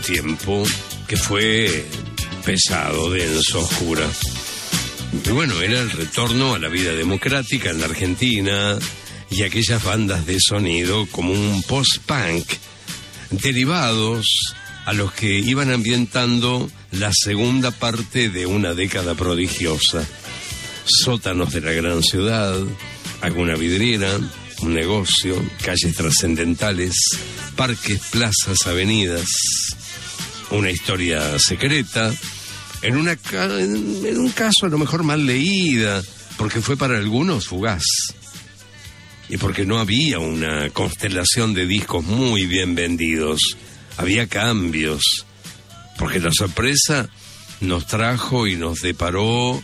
tiempo que fue pesado, denso, oscuro. Y bueno, era el retorno a la vida democrática en la Argentina y aquellas bandas de sonido como un post-punk, derivados a los que iban ambientando la segunda parte de una década prodigiosa. Sótanos de la gran ciudad, alguna vidriera, un negocio, calles trascendentales, parques, plazas, avenidas, una historia secreta, en un caso a lo mejor mal leída, porque fue para algunos fugaz, y porque no había una constelación de discos muy bien vendidos, había cambios, porque la sorpresa nos trajo y nos deparó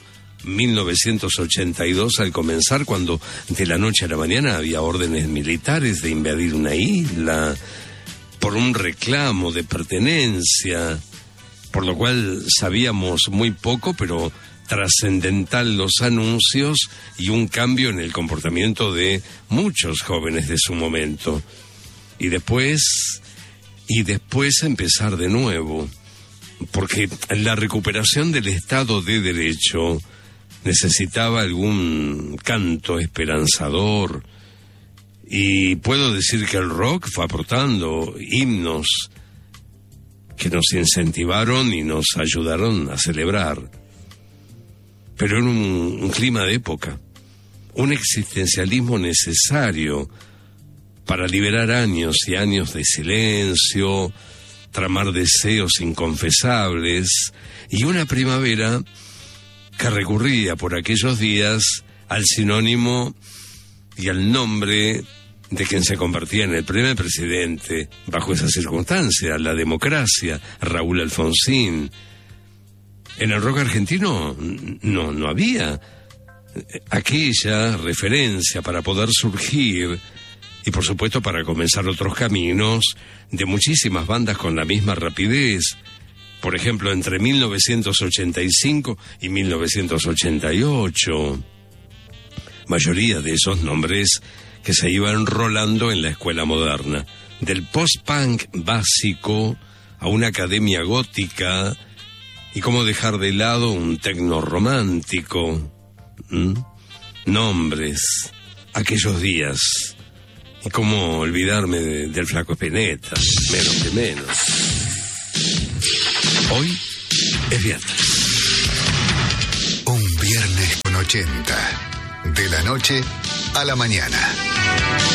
1982 al comenzar, cuando de la noche a la mañana había órdenes militares de invadir una isla por un reclamo de pertenencia, por lo cual sabíamos muy poco, pero trascendental los anuncios y un cambio en el comportamiento de muchos jóvenes de su momento. Y después empezar de nuevo, porque la recuperación del Estado de Derecho necesitaba algún canto esperanzador, y puedo decir que el rock fue aportando himnos que nos incentivaron y nos ayudaron a celebrar. Pero en un clima de época, un existencialismo necesario para liberar años y años de silencio, tramar deseos inconfesables, y una primavera que recurría por aquellos días al sinónimo y al nombre de quien se convertía en el primer presidente bajo esa circunstancia, la democracia, Raúl Alfonsín. En el rock argentino no había aquella referencia para poder surgir, y por supuesto para comenzar otros caminos de muchísimas bandas con la misma rapidez. Por ejemplo, entre 1985 y 1988, mayoría de esos nombres que se iban rolando en la escuela moderna, del post-punk básico a una academia gótica, y cómo dejar de lado un tecno romántico. Nombres, aquellos días, y cómo olvidarme del Flaco Spinetta, menos que menos. Hoy es viernes. Un viernes con 80, de la noche a la mañana.